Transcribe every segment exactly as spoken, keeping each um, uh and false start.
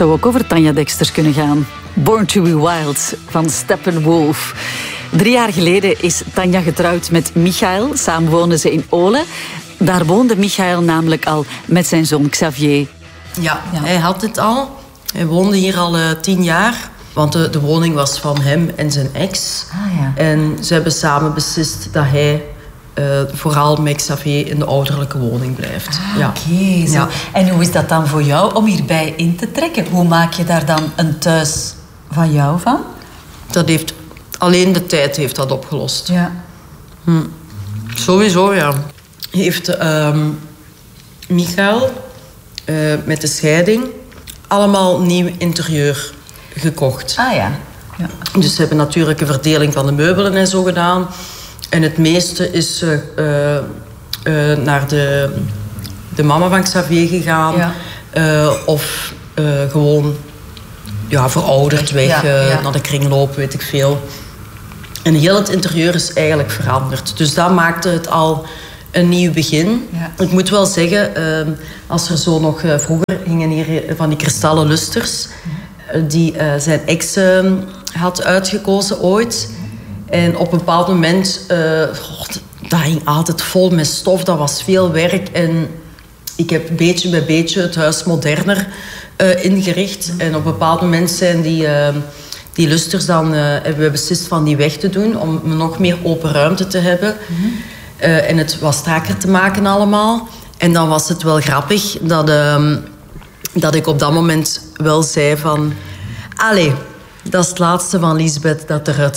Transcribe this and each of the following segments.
zou ook over Tanja Deksters kunnen gaan. Born to be Wild van Steppenwolf. Drie jaar geleden is Tanja getrouwd met Michael. Samen woonden ze in Olen. Daar woonde Michael namelijk al met zijn zoon Xavier. Ja, ja. Hij had het al. Hij woonde hier al uh, tien jaar. Want de, de woning was van hem en zijn ex. Ah, ja. En ze hebben samen beslist dat hij uh, vooral met Xavier in de ouderlijke woning blijft. Ah, ja. Oké. Okay, ja. En hoe is dat dan voor jou om hierbij in te trekken? Hoe maak je daar dan een thuis van jou van? Dat heeft... Alleen de tijd heeft dat opgelost. Ja. Hm. Sowieso, ja. Heeft uh, Michael uh, met de scheiding allemaal nieuw interieur gekocht. Ah ja. Ja. Dus ze hebben natuurlijk een verdeling van de meubelen en zo gedaan. En het meeste is uh, uh, uh, naar de, de mama van Xavier gegaan. Ja. Uh, of uh, gewoon ja, verouderd weg, ja, uh, ja. naar de kringloop, weet ik veel. En heel het interieur is eigenlijk veranderd. Dus dat maakte het al een nieuw begin. Ja. Ik moet wel zeggen, uh, als er zo nog... Uh, vroeger hingen hier van die kristallen lusters... Uh, die uh, zijn ex uh, had uitgekozen ooit. En op een bepaald moment... Uh, oh, dat hing altijd vol met stof. Dat was veel werk. En ik heb beetje bij beetje het huis moderner uh, ingericht. En op een bepaald moment zijn die... Uh, Die lusters dan uh, hebben we beslist van die weg te doen... om nog meer open ruimte te hebben. Mm-hmm. Uh, en het wat strakker te maken allemaal. En dan was het wel grappig dat, uh, dat ik op dat moment wel zei van... Allee, dat is het laatste van Lisbeth dat eruit.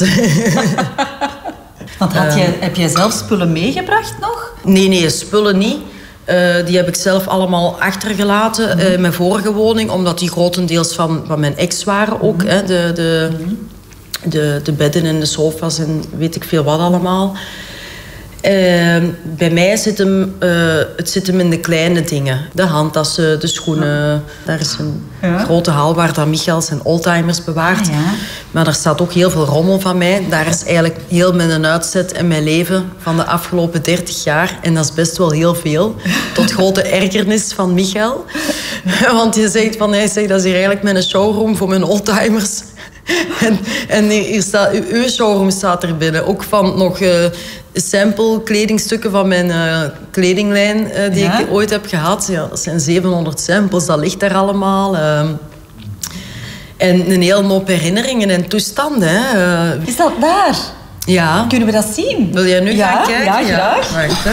Want had je, uh, heb jij zelf spullen meegebracht nog? Nee, nee, spullen niet. Uh, die heb ik zelf allemaal achtergelaten mm-hmm. uh, in mijn vorige woning. Omdat die grotendeels van, van mijn ex waren ook. Mm-hmm. Hè, de, de, mm-hmm. de, de bedden en de sofa's en weet ik veel wat allemaal. Uh, bij mij zit hem, uh, het zit hem in de kleine dingen. De handtassen, de schoenen. Ja. Daar is een ja. grote hal waar dan Michael zijn oldtimers bewaart. Ah, ja. Maar daar staat ook heel veel rommel van mij. Daar is eigenlijk heel mijn uitzet en mijn leven van de afgelopen dertig jaar. En dat is best wel heel veel. Tot grote ergernis van Michael. Want je zegt van, hij zegt, dat is hier eigenlijk mijn showroom voor mijn oldtimers. En, en hier staat, uw showroom staat er binnen. Ook van nog uh, sample kledingstukken van mijn uh, kledinglijn uh, die ja? ik ooit heb gehad. Ja, dat zijn zevenhonderd samples, dat ligt daar allemaal. Uh, en een hele hoop herinneringen en toestanden. Hè. Uh, Is dat daar? Ja. Kunnen we dat zien? Wil jij nu ja, gaan kijken? Ja, graag. Ja. Wacht, hè.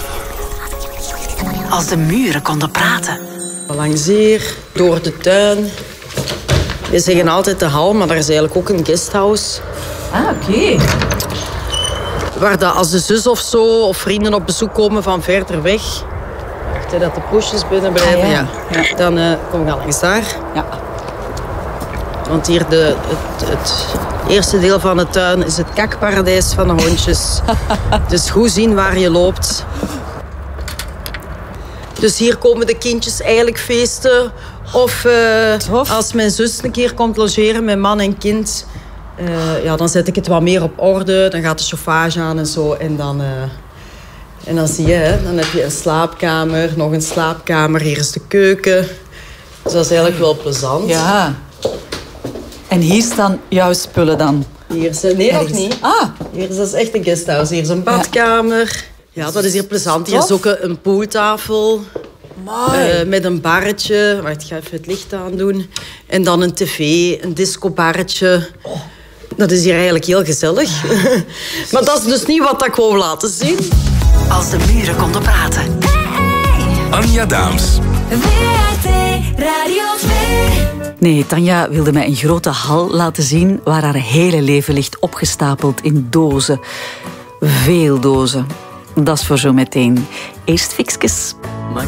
Als de muren konden praten. Langs hier, door de tuin... We zeggen altijd de hal, maar daar is eigenlijk ook een guesthouse. Ah, oké. Okay. Waar dat als de zus of zo, of vrienden op bezoek komen van verder weg... Wacht, dat de poesjes binnen blijven, ah, ja. Ja. Ja. Dan uh, kom je langs daar. Ja. Want hier de, het, het eerste deel van de tuin is het kakparadijs van de hondjes. Dus goed zien waar je loopt. Dus hier komen de kindjes eigenlijk feesten... Of uh, als mijn zus een keer komt logeren met man en kind... Uh, ja, dan zet ik het wat meer op orde. Dan gaat de chauffage aan en zo. En dan, uh, en dan zie je, hè, dan heb je een slaapkamer, nog een slaapkamer. Hier is de keuken. Dus dat is eigenlijk wel plezant. Ja. En hier staan jouw spullen dan? Hier is, nee, nog niet. Ah. Hier is, dat is echt een guesthouse. Hier is een badkamer. Ja, dat is hier plezant. Hier is ook een pooltafel. Uh, met een barretje. Wacht, ik ga even het licht aandoen. En dan een tv, een discobarretje. Oh. Dat is hier eigenlijk heel gezellig. Maar dat is dus niet wat ik wou laten zien. Als de muren konden praten. Hey, hey. Anja Daams. W R T Radio twee. Nee, Tanja wilde mij een grote hal laten zien waar haar hele leven ligt opgestapeld in dozen. Veel dozen. Dat is voor zo meteen. Eerst fiksjes. Maar